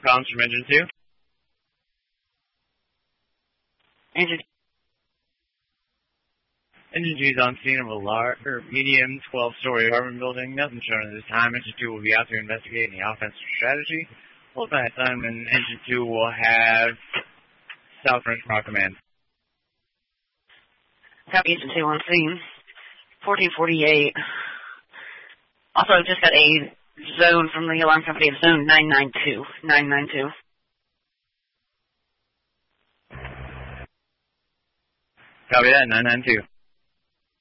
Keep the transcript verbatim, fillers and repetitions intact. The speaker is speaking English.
Comms from Engine two. Engine Engine two is on scene of a large, or medium twelve-story apartment building. Nothing shown at this time. Engine two will be out there investigating the offensive strategy. Hold by assignment, Engine two will have South French Rock Command. Copy, Engine two on scene. fourteen forty-eight. Also, just got a zone from the alarm company of zone nine nine two. nine nine two. Copy that, nine nine two.